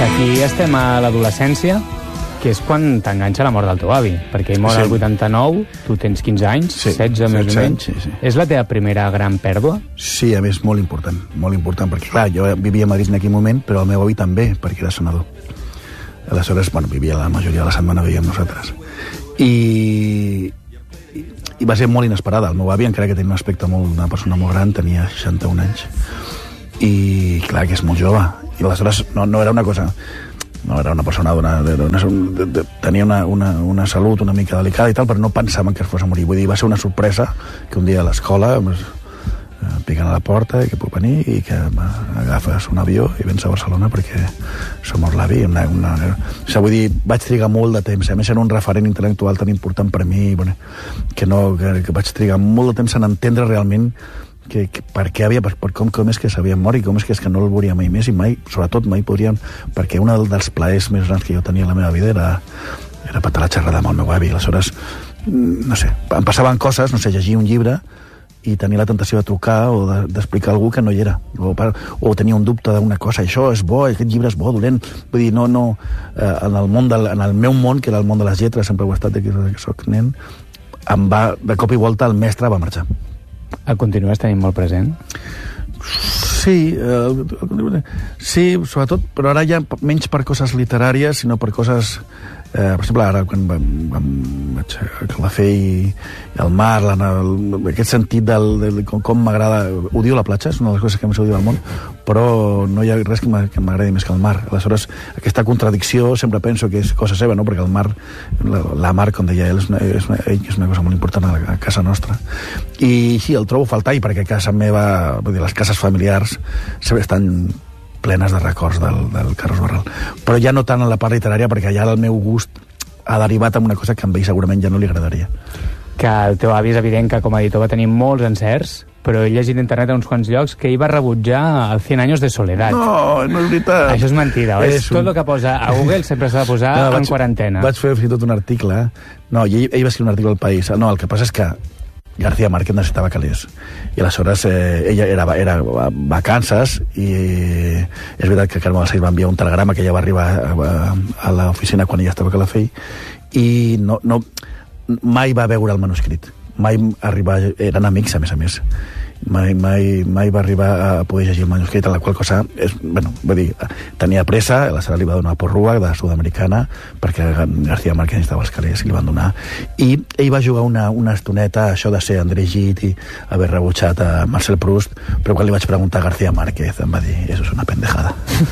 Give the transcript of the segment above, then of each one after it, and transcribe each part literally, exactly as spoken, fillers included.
Aquí estem a l'adolescència, que és quan t'enganxa la mort del teu avi, perquè ell mor Sí. al vuitanta-nou, tu tens quinze anys, Sí, setze més o setze menys. anys, sí, sí. És la teva primera gran pèrdua? Sí, a més, molt important, molt important, perquè, clar, jo vivia a Madrid en aquell moment, però el meu avi també, perquè era senador. Aleshores, bueno, vivia la majoria de la setmana, vivia amb nosaltres. I, i, i va ser molt inesperada. El meu avi, encara que tenia un aspecte molt, una persona molt gran, tenia seixanta-un anys. I, clar, que és molt jove. I aleshores no, no era una cosa... No era una persona d'una... De, de, tenia una, una, una salut una mica delicada i tal, però no pensaven que es fos a morir. Vull dir, va ser una sorpresa que un dia a l'escola pues, eh, piquen a la porta i que puc venir i que agafes un avió i vens a Barcelona perquè s'ha mort l'avi. Una, una... O sigui, vull dir, vaig trigar molt de temps. A més, era un referent intel·lectual tan important per mi, bueno, que, no, que, que vaig trigar molt de temps en entendre realment que, que per què havia, per, per com, com és que s'havia mort i com és que és que no el veuria mai més i mai, sobretot mai podríem, perquè un dels plaers més grans que jo tenia a la meva vida era, era patar la xerrada amb el meu avi. Aleshores, no sé, em passaven coses, no sé, llegir un llibre i tenir la tentació de trucar o d'explicar de, a algú que no hi era, o, o tenia un dubte d'una cosa, això és bo, aquest llibre és bo, dolent, vull dir, no, no, eh, en el món del, en el meu món, que era el món de les lletres, sempre ho he estat des que soc nen, em va, de cop i volta el mestre va marxar. El continues tenint molt present? Sí, eh, sí, sobretot, però ara ja menys per coses literàries, sinó per coses... Eh, per exemple, ara, quan vam, vam, vaig a Calafell i, i al mar, la, el, aquest sentit del, del com, com m'agrada... Odio la platja, és una de les coses que més odio al món, però no hi ha res que m'agradi més que el mar. Aleshores, aquesta contradicció sempre penso que és cosa seva, no? Perquè el mar, la, la mar, com deia ell, és una, és, una, ell, és una cosa molt important a, la, a casa nostra. I sí, el trobo a faltar, i perquè a casa meva, vull dir, les cases familiars sempre estan plenes de records del, del Carlos Barral. Però ja no tant en la part literària, perquè ja el meu gust ha derivat en una cosa que a ell segurament ja no li agradaria. Que el teu avi és evident que com a editor va tenir molts encerts, però he llegit a internet a uns quants llocs que ell va rebutjar el cien años de soledad. No, no és veritat. Això és mentida, oi? És Tot un... el que posa a Google sempre s'ha de posar no, vaig, en quarantena. Vaig fer fins i tot un article. No, i ell, ell va escriure un article al País. No, el que passa és que García Márquez necessitava calés. I aleshores eh, ella era, era vacances i és veritat que Carme Balcells va enviar un telegrama que ella va arribar a, a, a l'oficina quan ella estava a Calafell i no, no, mai va veure el manuscrit. Mai arribar... Eren amics, a més a més. Mai, mai, mai va arribar a poder llegir el manuscrit, en la qual cosa és, bueno, vull dir, tenia pressa, la Sara li va donar porrua de Sud-americana perquè García Márquez necessitava els calés i li van donar, i ell va jugar una, una estoneta, això de ser André Gide i haver rebutjat a Marcel Proust, però quan li vaig preguntar a García Márquez em va dir, eso es una pendejada.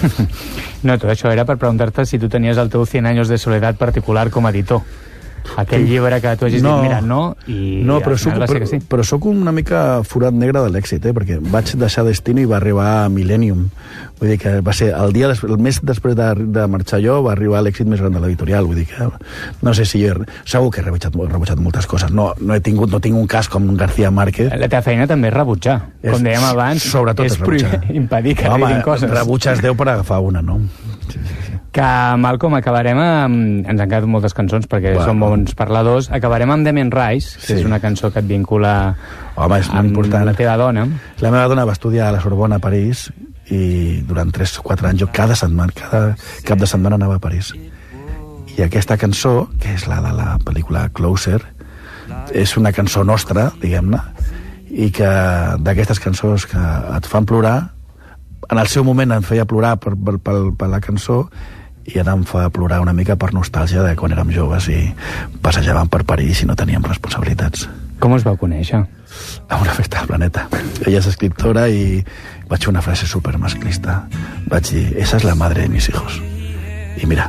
No, tot això era per preguntar-te si tu tenies el teu cien años de soledad particular com a editor. Aquell llibre que tu hagis no, dit, mira, no, i no, al final va ser que sí. Però sóc una mica forat negre de l'èxit, eh? Perquè vaig deixar Destino i va arribar a Millennium. Vull dir que va ser el dia, des, el mes després de, de marxar jo, va arribar l'èxit més gran de l'editorial. Vull dir que no sé si jo he, segur que he rebutjat, he rebutjat moltes coses. No, no he tingut, no tinc un cas com García Márquez. La teva feina també és rebutjar. És, com dèiem abans, sobretot és, és rebutjar. Impedir que no, arribin coses. Rebutges deu per agafar una, no? Sí, sí, sí. Que, Malcolm, acabarem amb... Ens han quedat moltes cançons perquè bueno. Són bons parladors. Acabarem amb Damien Rice, que sí. És una cançó que et vincula Home, és amb important. La teva dona. La meva dona va estudiar a la Sorbona a París i durant tres o quatre anys jo cada setmana, cada cap de setmana anava a París. I aquesta cançó, que és la de la pel·lícula Closer, és una cançó nostra, diguem-ne, i que d'aquestes cançons que et fan plorar, en el seu moment em feia plorar per, per, per, per la cançó, i ara em fa plorar una mica per nostàlgia de quan érem joves i passejàvem per París i no teníem responsabilitats. Com us vau conèixer? A una festa al Planeta. Ella és escriptora i vaig fer una frase super masclista. Vaig dir, esa es la madre de mis hijos. I mira.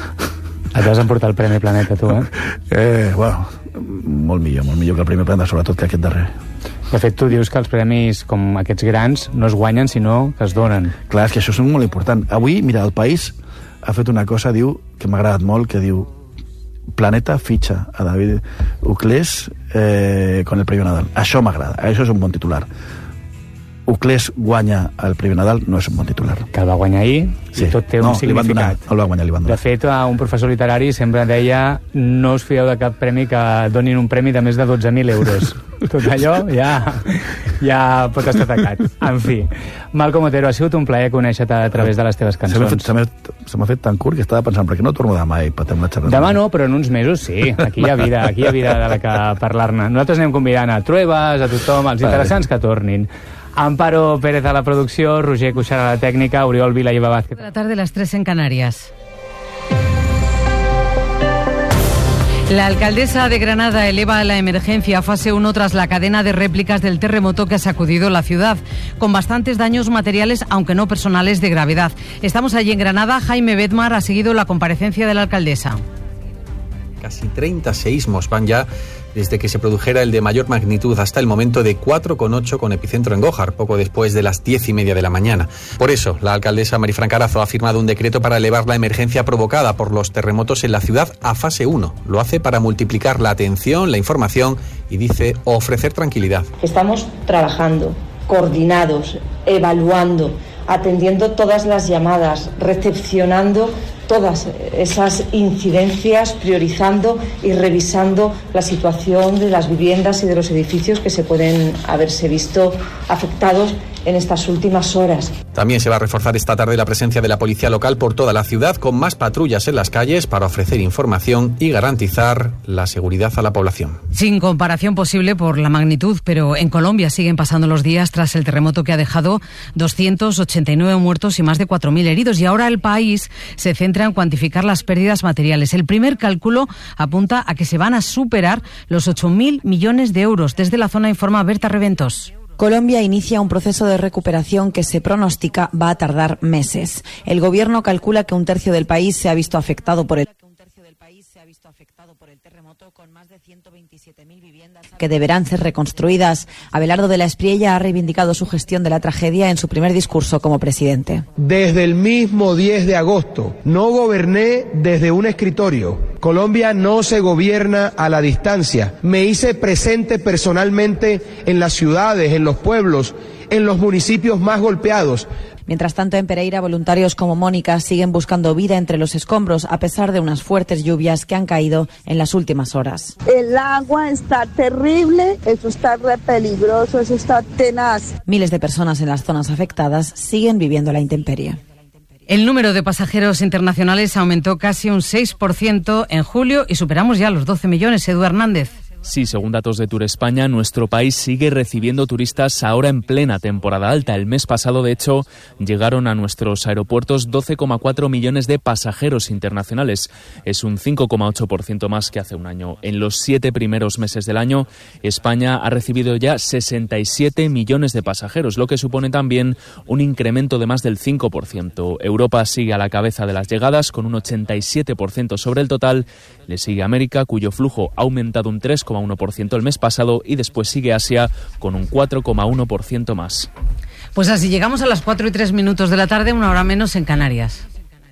Et vas emportar el Premi Planeta, tu, eh? eh bueno, molt millor, molt millor que el Premi Planeta, sobretot que aquest darrer. De fet, tu dius que els premis com aquests grans no es guanyen, sinó que es donen. Clar, és que això és molt important. Avui, mira, el País ha fet una cosa, diu, que m'ha agradat molt, que diu Planeta fitxa a David Uclés eh, con el Premio Nadal. Això m'agrada, això és un bon titular. Uclés guanya el primer Nadal no és un bon titular. Que el va guanyar ahir, sí. I tot té no, un significat. Donar, el va guanyar, li van donar. De fet, un professor literari sempre deia no us fieu de cap premi que donin un premi de més de dotze mil euros. Tot allò ja, ja pot estar atacat. En fi, Malcom Otero, ha sigut un plaer conèixer-te a través de les teves cançons. Se m'ha fet, fet, fet tan curt que estava pensant, per què no torno demà i patem la xerrada? Demà no, però en uns mesos sí. Aquí hi ha vida, aquí hi ha vida de la que parlar-ne. Nosaltres anem convidant a Truebas, a tothom, als interessants que tornin. Amparo Pérez a la producció, Roger Cuixart a la tècnica, Oriol Vila i Eva Vázquez. De la tarde, las tres en Canarias. La alcaldesa de Granada eleva la emergencia a fase uno tras la cadena de réplicas del terremoto que ha sacudido la ciudad, con bastantes daños materiales, aunque no personales, de gravedad. Estamos allí en Granada. Jaime Bedmar ha seguido la comparecencia de la alcaldesa. Casi treinta seísmos van ya desde que se produjera el de mayor magnitud hasta el momento, de cuatro coma ocho con epicentro en Gójar, poco después de las diez y media de la mañana. Por eso, la alcaldesa Marifran Carazo ha firmado un decreto para elevar la emergencia provocada por los terremotos en la ciudad a fase uno. Lo hace para multiplicar la atención, la información y, dice, ofrecer tranquilidad. Estamos trabajando, coordinados, evaluando, atendiendo todas las llamadas, recepcionando todas esas incidencias, priorizando y revisando la situación de las viviendas y de los edificios que se pueden haberse visto afectados en estas últimas horas. También se va a reforzar esta tarde la presencia de la policía local por toda la ciudad, con más patrullas en las calles para ofrecer información y garantizar la seguridad a la población. Sin comparación posible por la magnitud, pero en Colombia siguen pasando los días tras el terremoto que ha dejado doscientos ochenta y nueve muertos y más de cuatro mil heridos. Y ahora el país se centra en cuantificar las pérdidas materiales. El primer cálculo apunta a que se van a superar los ocho mil millones de euros. Desde la zona informa Berta Reventos. Colombia inicia un proceso de recuperación que se pronostica va a tardar meses. El gobierno calcula que un tercio del país se ha visto afectado por el terremoto, con más de ciento veintisiete mil viviendas que deberán ser reconstruidas. Abelardo de la Espriella ha reivindicado su gestión de la tragedia en su primer discurso como presidente. Desde el mismo diez de agosto no goberné desde un escritorio. Colombia no se gobierna a la distancia. Me hice presente personalmente en las ciudades, en los pueblos, en los municipios más golpeados. Mientras tanto, en Pereira, voluntarios como Mónica siguen buscando vida entre los escombros a pesar de unas fuertes lluvias que han caído en las últimas horas. El agua está terrible, eso está re peligroso, eso está tenaz. Miles de personas en las zonas afectadas siguen viviendo la intemperie. El número de pasajeros internacionales aumentó casi un seis por ciento en julio y superamos ya los doce millones. Edu Hernández. Sí, según datos de Tour España, nuestro país sigue recibiendo turistas ahora en plena temporada alta. El mes pasado, de hecho, llegaron a nuestros aeropuertos doce coma cuatro millones de pasajeros internacionales. Es un cinco coma ocho por ciento más que hace un año. En los siete primeros meses del año, España ha recibido ya sesenta y siete millones de pasajeros, lo que supone también un incremento de más del cinco por ciento. Europa sigue a la cabeza de las llegadas con un ochenta y siete por ciento sobre el total. Le sigue América, cuyo flujo ha aumentado un tres coma uno por ciento el mes pasado, y después sigue Asia con un cuatro coma uno por ciento más. Pues así llegamos a las cuatro y tres minutos de la tarde, una hora menos en Canarias.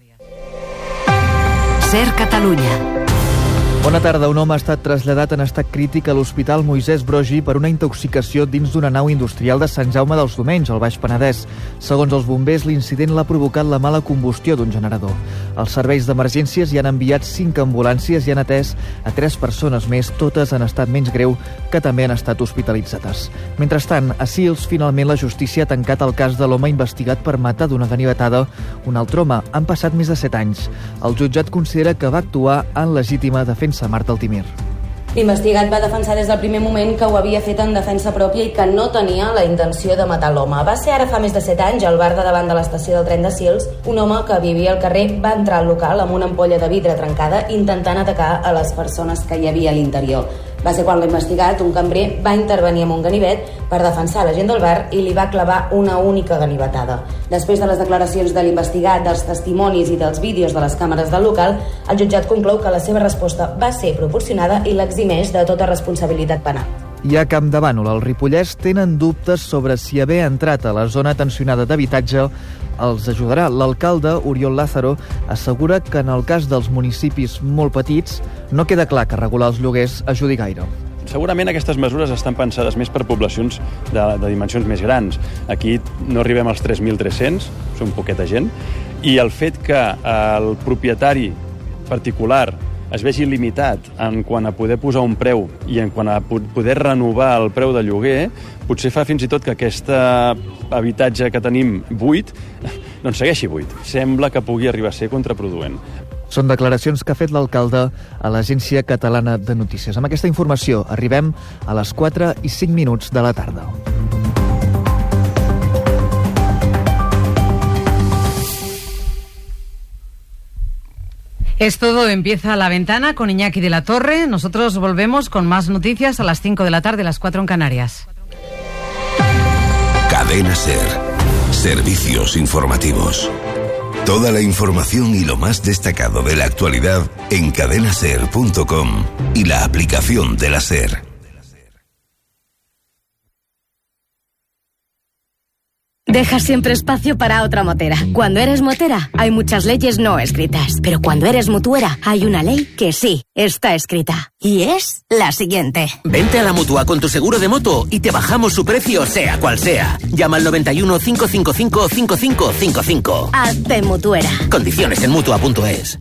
Ser Catalunya. Bona tarda. Un home ha estat traslladat en estat crític a l'Hospital Moisès Broggi per una intoxicació dins d'una nau industrial de Sant Jaume dels Domenys, al Baix Penedès. Segons els bombers, l'incident l'ha provocat la mala combustió d'un generador. Els serveis d'emergències hi han enviat cinc ambulàncies i han atès a tres persones més, totes en estat menys greu, que també han estat hospitalitzades. Mentrestant, a Sils, finalment la justícia ha tancat el cas de l'home investigat per matar d'una ganivetada un altre home. Han passat més de set anys. El jutjat considera que va actuar en legítima defensa. Marta Altimir. L'investigat va defensar des del primer moment que ho havia fet en defensa pròpia i que no tenia la intenció de matar l'home. Va ser ara fa més de set anys, al bar de davant de l'estació del tren de Sils, un home que vivia al carrer va entrar al local amb una ampolla de vidre trencada intentant atacar a les persones que hi havia a l'interior. Va ser quan l'investigat, un cambrer, va intervenir amb un ganivet per defensar la gent del bar i li va clavar una única ganivetada. Després de les declaracions de l'investigat, dels testimonis i dels vídeos de les càmeres del local, el jutjat conclou que la seva resposta va ser proporcionada i l'eximeix de tota responsabilitat penal. I a Campdevànol, al Ripollès, tenen dubtes sobre si haver entrat a la zona tensionada d'habitatge els ajudarà. L'alcalde, Oriol Lázaro, assegura que en el cas dels municipis molt petits no queda clar que regular els lloguers ajudi gaire. segurament aquestes mesures estan pensades més per poblacions de, de dimensions més grans. Aquí no arribem als tres mil tres-cents, som poqueta gent, i el fet que el propietari particular es vegi limitat en quant a poder posar un preu i en quant a poder renovar el preu de lloguer, potser fa fins i tot que aquest habitatge que tenim buit doncs segueixi buit. Sembla que pugui arribar a ser contraproduent. Són declaracions que ha fet l'alcalde a l'Agència Catalana de Notícies. Amb aquesta informació arribem a les quatre i cinc minuts de la tarda. Es todo, empieza La Ventana con Iñaki de la Torre. Nosotros volvemos con más noticias a las cinco de la tarde, las cuatro en Canarias. Cadena SER. Servicios informativos. Toda la información y lo más destacado de la actualidad en cadena ser punto com y la aplicación de la SER. Deja siempre espacio para otra motera. Cuando eres motera, hay muchas leyes no escritas. Pero cuando eres mutuera, hay una ley que sí está escrita. Y es la siguiente. Vente a la Mutua con tu seguro de moto y te bajamos su precio sea cual sea. Llama al noventa y uno, cinco cinco cinco, cinco cinco cinco cinco. Hazte mutuera. Condiciones en mutua punto es.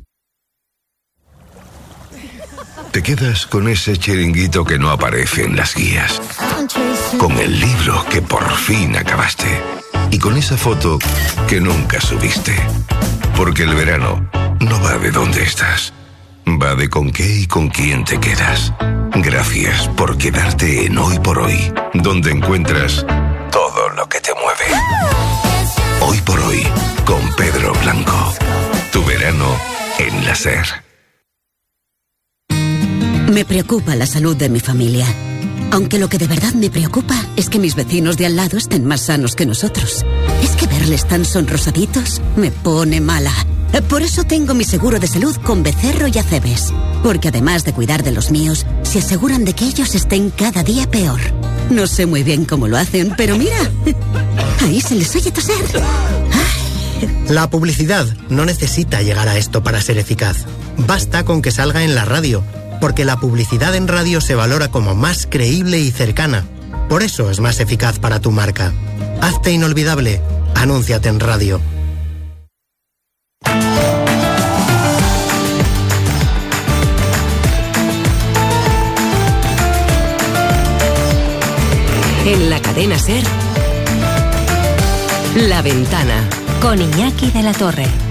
Te quedas con ese chiringuito que no aparece en las guías. Con el libro que por fin acabaste. Y con esa foto que nunca subiste. Porque el verano no va de dónde estás. Va de con qué y con quién te quedas. Gracias por quedarte en Hoy por Hoy, donde encuentras todo lo que te mueve. Hoy por Hoy, con Pedro Blanco. Tu verano en la SER. Me preocupa la salud de mi familia. Aunque lo que de verdad me preocupa es que mis vecinos de al lado estén más sanos que nosotros. Es que verles tan sonrosaditos me pone mala. Por eso tengo mi seguro de salud con Becerro y Acebes. Porque además de cuidar de los míos, se aseguran de que ellos estén cada día peor. No sé muy bien cómo lo hacen, pero mira, ahí se les oye toser. La publicidad no necesita llegar a esto para ser eficaz. Basta con que salga en la radio. Porque la publicidad en radio se valora como más creíble y cercana. Por eso es más eficaz para tu marca. Hazte inolvidable. Anúnciate en radio. En la cadena SER, La Ventana. Con Iñaki de la Torre.